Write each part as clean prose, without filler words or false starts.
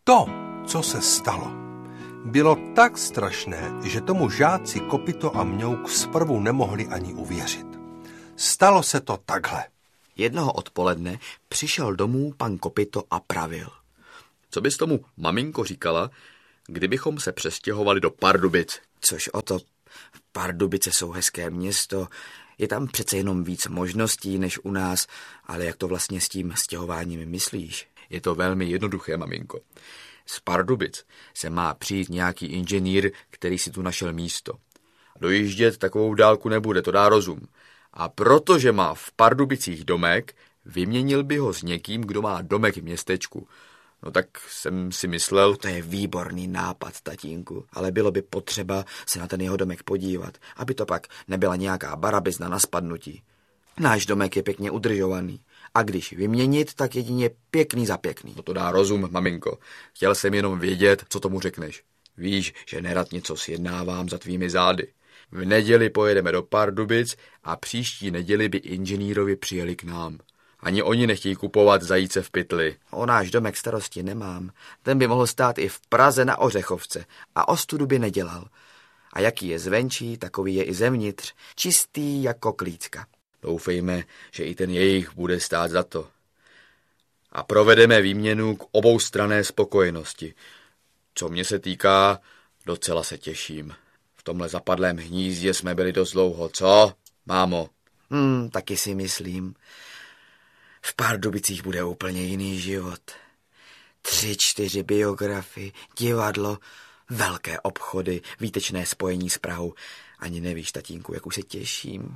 To, co se stalo, bylo tak strašné, že tomu žáci Kopito a Mňouk zprvu nemohli ani uvěřit. Stalo se to takhle. Jednoho odpoledne přišel domů pan Kopito a pravil. Co bys tomu, maminko, říkala, kdybychom se přestěhovali do Pardubic? Což o to, Pardubice jsou hezké město, je tam přece jenom víc možností než u nás, ale jak to vlastně s tím stěhováním myslíš? Je to velmi jednoduché, maminko. Z Pardubic se má přijít nějaký inženýr, který si tu našel místo. Dojíždět takovou dálku nebude, to dá rozum. A protože má v Pardubicích domek, vyměnil by ho s někým, kdo má domek v městečku. No tak jsem si myslel... To je výborný nápad, tatínku, ale bylo by potřeba se na ten jeho domek podívat, aby to pak nebyla nějaká barabizna na spadnutí. Náš domek je pěkně udržovaný a když vyměnit, tak jedině pěkný za pěkný. No to dá rozum, maminko. Chtěl jsem jenom vědět, co tomu řekneš. Víš, že nerad něco sjednávám za tvými zády. V neděli pojedeme do Pardubic a příští neděli by inženýrovi přijeli k nám. Ani oni nechtějí kupovat zajíce v pytli. O náš domek starosti nemám. Ten by mohl stát i v Praze na Ořechovce a ostudu by nedělal. A jaký je zvenčí, takový je i zevnitř. Čistý jako klícka. Doufejme, že i ten jejich bude stát za to. A provedeme výměnu k oboustranné spokojenosti. Co mě se týká, docela se těším. V tomhle zapadlém hnízdě jsme byli dost dlouho, co, mámo? Taky si myslím. V Pardubicích bude úplně jiný život. 3-4 biografy, divadlo, velké obchody, výtečné spojení s Prahou. Ani nevíš, tatínku, jak už se těším.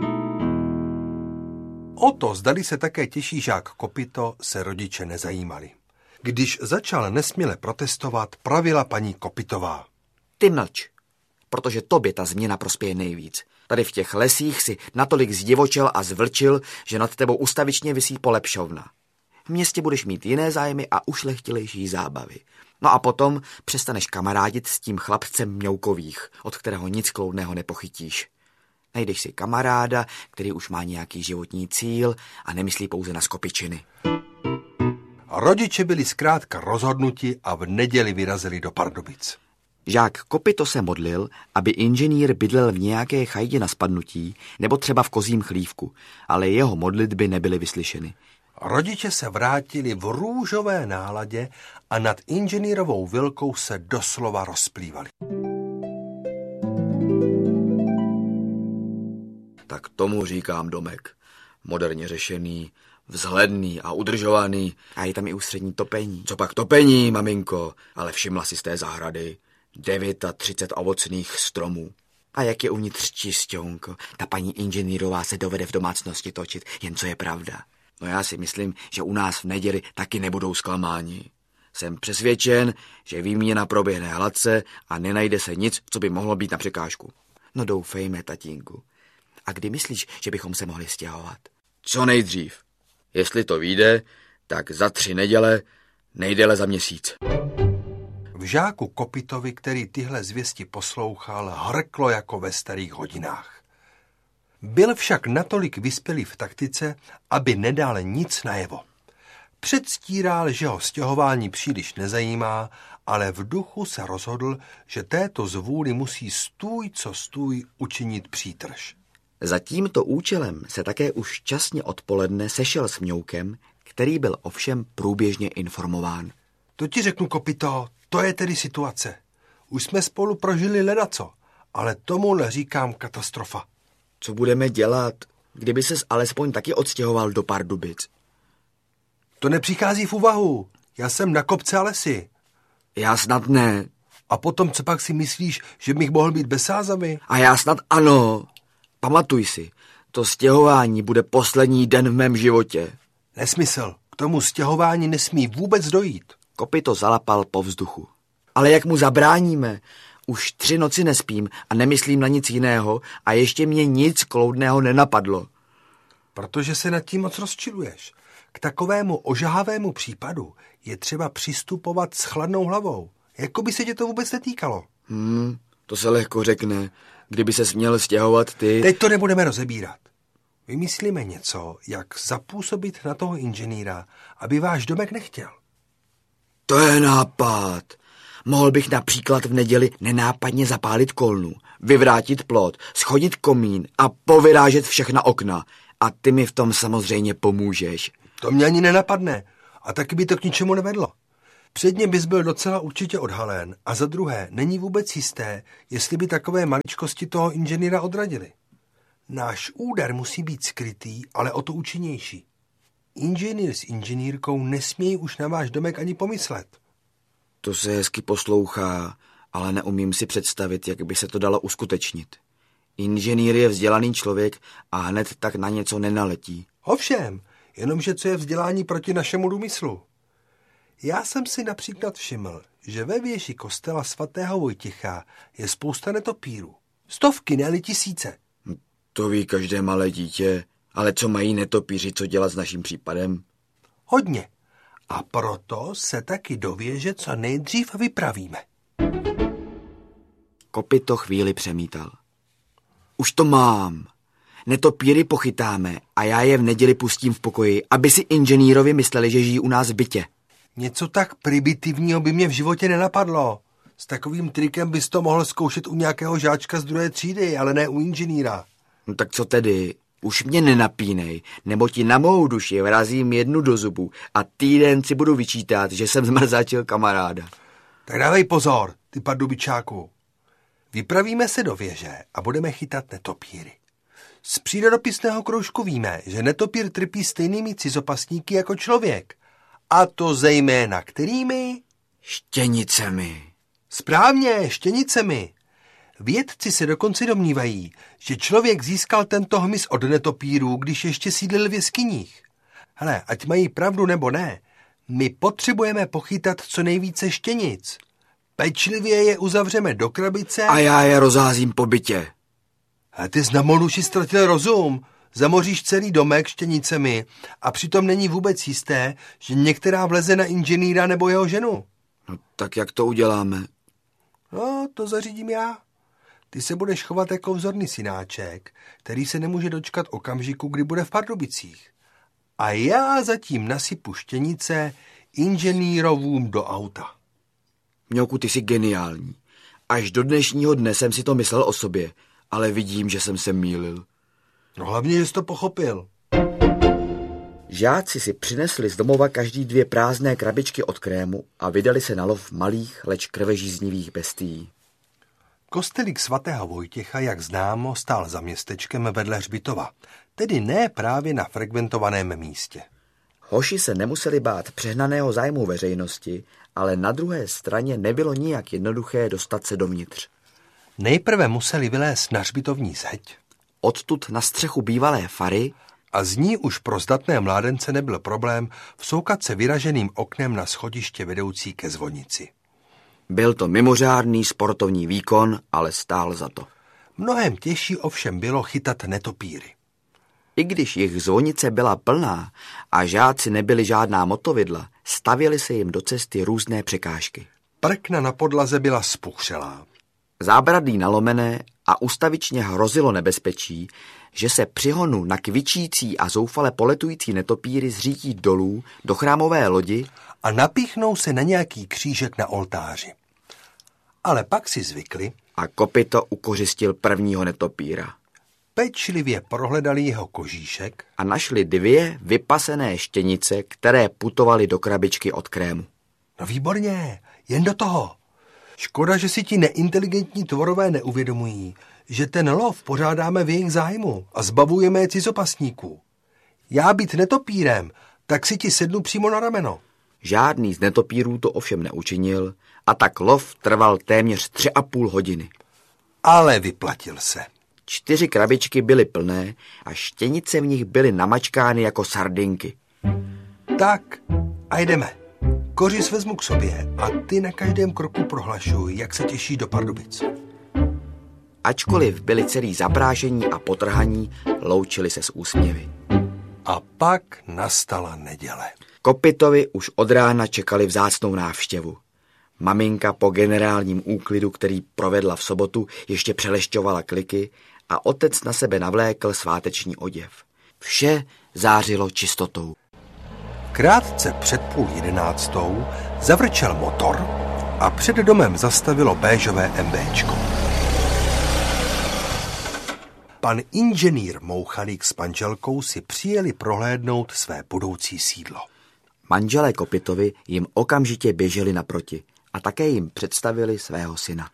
O to, zdali se také těší žák Kopito, se rodiče nezajímali. Když začal nesměle protestovat, pravila paní Kopitová. Ty mlč, protože tobě ta změna prospěje nejvíc. Tady v těch lesích si natolik zdivočel a zvlčil, že nad tebou ustavičně visí polepšovna. V městě budeš mít jiné zájmy a ušlechtilejší zábavy. No a potom přestaneš kamarádit s tím chlapcem Mňoukových, od kterého nic kloudného nepochytíš. Najdeš si kamaráda, který už má nějaký životní cíl a nemyslí pouze na skopičiny. Rodiče byli zkrátka rozhodnuti a v neděli vyrazili do Pardubic. Žák Kopito se modlil, aby inženýr bydlel v nějaké chajdě na spadnutí nebo třeba v kozím chlívku, ale jeho modlitby nebyly vyslyšeny. Rodiče se vrátili v růžové náladě a nad inženýrovou vilkou se doslova rozplývali. Tak tomu říkám domek. Moderně řešený, vzhledný a udržovaný. A je tam i ústřední topení. Co pak topení, maminko? Ale všimla si z té zahrady 39 ovocných stromů. A jak je uvnitř čisťonko. Ta paní inženýrová se dovede v domácnosti točit, jen co je pravda. No já si myslím, že u nás v neděli taky nebudou zklamáni. Jsem přesvědčen, že výměna proběhne hladce a nenajde se nic, co by mohlo být na překážku. No doufejme, tatínku. A kdy myslíš, že bychom se mohli stěhovat? Co nejdřív. Jestli to vyjde, tak za 3 neděle, nejdéle za měsíc. V žáku Kopitovi, který tyhle zvěsti poslouchal, hrklo jako ve starých hodinách. Byl však natolik vyspělý v taktice, aby nedal nic najevo. Předstíral, že ho stěhování příliš nezajímá, ale v duchu se rozhodl, že této zvůli musí stůj co stůj učinit přítrž. Za tímto účelem se také už časně odpoledne sešel s Mňoukem, který byl ovšem průběžně informován. To ti řeknu, Kopito, to je tedy situace. Už jsme spolu prožili ledaco, ale tomuhle říkám katastrofa. Co budeme dělat, kdyby ses alespoň taky odstěhoval do Pardubic? To nepřichází v úvahu. Já jsem na kopce a lesy. Já snad ne. A potom, co pak si myslíš, že bych mohl být bez Sázavy? A já snad ano. Pamatuj si, to stěhování bude poslední den v mém životě. Nesmysl. K tomu stěhování nesmí vůbec dojít. Kopito zalapal po vzduchu. Ale jak mu zabráníme? Už 3 noci nespím a nemyslím na nic jiného a ještě mě nic kloudného nenapadlo. Protože se nad tím moc rozčiluješ. K takovému ožahavému případu je třeba přistupovat s chladnou hlavou. Jako by se tě to vůbec netýkalo. To se lehko řekne. Kdyby ses měl stěhovat ty... Teď to nebudeme rozebírat. Vymyslíme něco, jak zapůsobit na toho inženýra, aby váš domek nechtěl. To je nápad. Mohl bych například v neděli nenápadně zapálit kolnu, vyvrátit plot, schodit komín a povyrážet všechna okna. A ty mi v tom samozřejmě pomůžeš. To mě ani nenapadne. A taky by to k ničemu nevedlo. Předně bys byl docela určitě odhalen a za druhé není vůbec jisté, jestli by takové maličkosti toho inženýra odradili. Náš úder musí být skrytý, ale o to účinnější. Inženýr s inženýrkou nesmějí už na váš domek ani pomyslet. To se hezky poslouchá, ale neumím si představit, jak by se to dalo uskutečnit. Inženýr je vzdělaný člověk a hned tak na něco nenaletí. Ovšem, jenomže co je vzdělání proti našemu důmyslu? Já jsem si například všiml, že ve věži kostela svatého Vojtěcha je spousta netopírů. Stovky, ne-li tisíce. To ví každé malé dítě, ale co mají netopíři co dělat s naším případem? Hodně. A proto se taky do věže co nejdřív vypravíme. Kopyto chvíli přemítal. Už to mám. Netopíry pochytáme a já je v neděli pustím v pokoji, aby si inženýrovi mysleli, že žijí u nás v bytě. Něco tak primitivního by mě v životě nenapadlo. S takovým trikem bys to mohl zkoušet u nějakého žáčka z 2. třídy, ale ne u inženýra. No tak co tedy? Už mě nenapínej, nebo ti na mou duši vrazím jednu do zubu a týden si budu vyčítat, že jsem zmrzačil kamaráda. Tak dávej pozor, ty pardubičáku. Vypravíme se do věže a budeme chytat netopíry. Z přírodopisného kroužku víme, že netopír trpí stejnými cizopasníky jako člověk. A to zejména kterými? Štěnicemi. Správně, štěnicemi. Vědci se dokonce domnívají, že člověk získal tento hmyz od netopírů, když ještě sídlil v jeskyních. Hele, ať mají pravdu nebo ne, my potřebujeme pochytat co nejvíce štěnic. Pečlivě je uzavřeme do krabice a já je rozházím po bytě. A ty jsi na monuši ztratil rozum. Zamoříš celý domek štěnicemi a přitom není vůbec jisté, že některá vleze na inženýra nebo jeho ženu. No tak jak to uděláme? No, to zařídím já. Ty se budeš chovat jako vzorný synáček, který se nemůže dočkat okamžiku, kdy bude v Pardubicích. A já zatím nasypu štěnice inženýrovům do auta. Mňouku, ty jsi geniální. Až do dnešního dne jsem si to myslel o sobě, ale vidím, že jsem se mýlil. No hlavně, že jsi to pochopil. Žáci si přinesli z domova každý 2 prázdné krabičky od krému a vydali se na lov malých, leč krvežíznivých bestií. Kostelík svatého Vojtěcha, jak známo, stál za městečkem vedle hřbitova, tedy ne právě na frekventovaném místě. Hoši se nemuseli bát přehnaného zájmu veřejnosti, ale na druhé straně nebylo nijak jednoduché dostat se dovnitř. Nejprve museli vylézt na hřbitovní zeď. Odtud na střechu bývalé fary a z ní už pro zdatné mládence nebyl problém vsoukat se vyraženým oknem na schodiště vedoucí ke zvonici. Byl to mimořádný sportovní výkon, ale stál za to. Mnohem těžší ovšem bylo chytat netopíry. I když jejich zvonice byla plná a žáci nebyli žádná motovidla, stavěly se jim do cesty různé překážky. Prkna na podlaze byla spuchřelá. Zábradlí nalomené a ustavičně hrozilo nebezpečí, že se při honu na kvičící a zoufale poletující netopíry zřítí dolů do chrámové lodi a napíchnou se na nějaký křížek na oltáři. Ale pak si zvykli a kopyto ukořistil prvního netopíra. Pečlivě prohledali jeho kožíšek a našli 2 vypasené štěnice, které putovaly do krabičky od krému. No výborně, jen do toho. Škoda, že si ti neinteligentní tvorové neuvědomují, že ten lov pořádáme v jejich zájmu a zbavujeme je cizopasníků. Já být netopírem, tak si ti sednu přímo na rameno. Žádný z netopírů to ovšem neučinil a tak lov trval téměř 3,5 hodiny. Ale vyplatil se. 4 krabičky byly plné a štěnice v nich byly namačkány jako sardinky. Tak a jdeme. Kořis vezmu k sobě a ty na každém kroku prohlašuj, jak se těší do Pardubic. Ačkoliv byli celý zaprášení a potrhaní, loučili se s úsměvy. A pak nastala neděle. Kopytovi už od rána čekali vzácnou návštěvu. Maminka po generálním úklidu, který provedla v sobotu, ještě přelešťovala kliky a otec na sebe navlékl sváteční oděv. Vše zářilo čistotou. Krátce před 10:30 zavrčel motor a před domem zastavilo béžové MBčko. Pan inženýr Mouchalík s manželkou si přijeli prohlédnout své budoucí sídlo. Manželé Kopitovi jim okamžitě běželi naproti a také jim představili svého syna.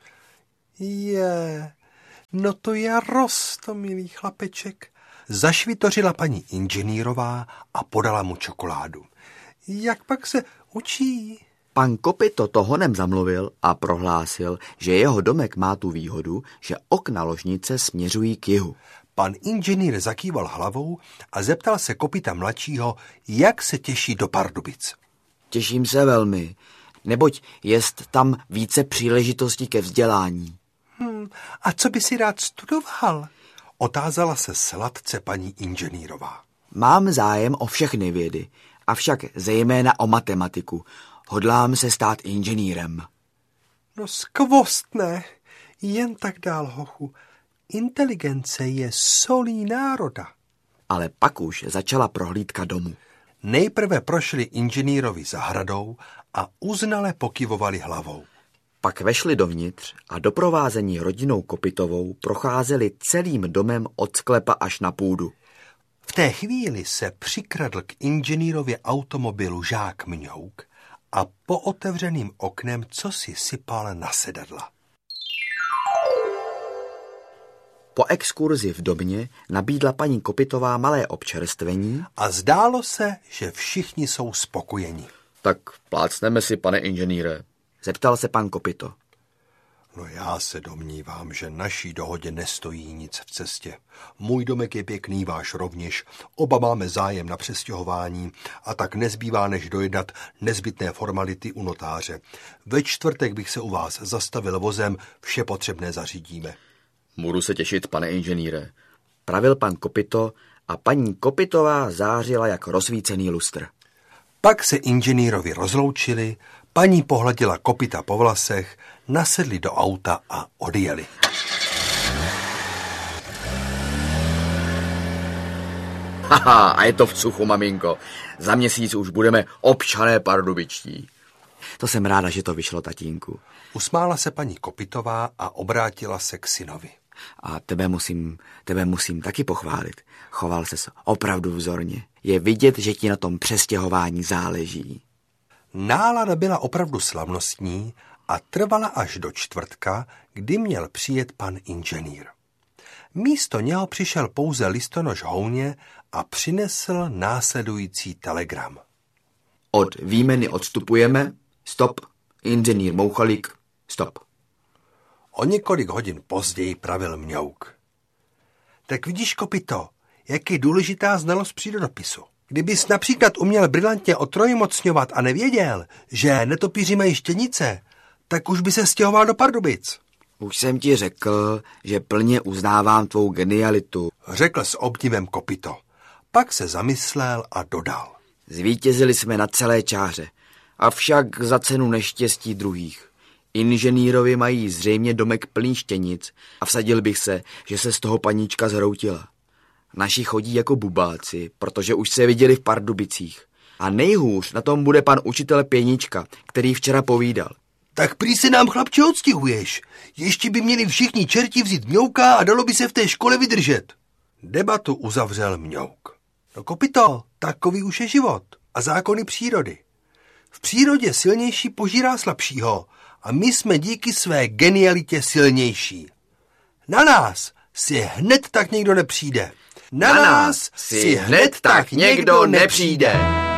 No to je roztomilý chlapeček, zašvitořila paní inženýrová a podala mu čokoládu. Jak pak se učí? Pan Kopito to honem zamluvil a prohlásil, že jeho domek má tu výhodu, že okna ložnice směřují k jihu. Pan inženýr zakýval hlavou a zeptal se Kopita mladšího, jak se těší do Pardubic. Těším se velmi, neboť jest tam více příležitostí ke vzdělání. A co by si rád studoval? Otázala se sladce paní inženýrová. Mám zájem o všechny vědy, avšak zejména o matematiku. Hodlám se stát inženýrem. No skvostné, jen tak dál, hochu. Inteligence je solí národa. Ale pak už začala prohlídka domu. Nejprve prošli inženýrovi zahradou a uznale pokyvovali hlavou. Pak vešli dovnitř a doprovázení rodinou Kopitovou procházeli celým domem od sklepa až na půdu. V té chvíli se přikradl k inženýrově automobilu žák Mňouk a po otevřeným oknem cosi sypal na sedadla. Po exkurzi v domě nabídla paní Kopitová malé občerstvení a zdálo se, že všichni jsou spokojeni. Tak plácneme si, pane inženýre. Zeptal se pan Kopito. No já se domnívám, že naší dohodě nestojí nic v cestě. Můj domek je pěkný, váš rovněž. Oba máme zájem na přestěhování a tak nezbývá, než dojednat nezbytné formality u notáře. Ve čtvrtek bych se u vás zastavil vozem, vše potřebné zařídíme. Budu se těšit, pane inženýre. Pravil pan Kopito a paní Kopitová zářila jak rozsvícený lustr. Pak se inženýrovi rozloučili, paní pohladila Kopita po vlasech, nasedli do auta a odjeli. Haha, a je to v cuchu, maminko. Za měsíc už budeme občané pardubičtí. To jsem ráda, že to vyšlo, tatínku. Usmála se paní Kopitová a obrátila se k synovi. A tebe musím taky pochválit. Choval ses opravdu vzorně. Je vidět, že ti na tom přestěhování záleží. Nálada byla opravdu slavnostní a trvala až do čtvrtka, kdy měl přijet pan inženýr. Místo něho přišel pouze listonoš Houně a přinesl následující telegram. Od výjmeny odstupujeme. Stop. Inženýr Mouchalík. Stop. O několik hodin později pravil Mňouk. Tak vidíš, Kopito, jak je důležitá znalost přírodopisu. Kdybys například uměl brilantně otrojmocňovat a nevěděl, že netopíři mají štěnice, tak už by se stěhoval do Pardubic. Už jsem ti řekl, že plně uznávám tvou genialitu, řekl s obdivem Kopito. Pak se zamyslel a dodal. Zvítězili jsme na celé čáře, avšak za cenu neštěstí druhých. Inženýrovi mají zřejmě domek plný štěnic a vsadil bych se, že se z toho paníčka zhroutila. Naši chodí jako bubáci, protože už se viděli v Pardubicích. A nejhůř na tom bude pan učitel Pěnička, který včera povídal. Tak prý se nám, chlapče, odstěhuješ. Ještě by měli všichni čerti vzít Mňouka a dalo by se v té škole vydržet. Debatu uzavřel Mňouk. No, Kopito, takový už je život a zákony přírody. V přírodě silnější požírá slabšího a my jsme díky své genialitě silnější. Na nás si hned tak někdo nepřijde. Na nás si hned tak někdo nepřijde.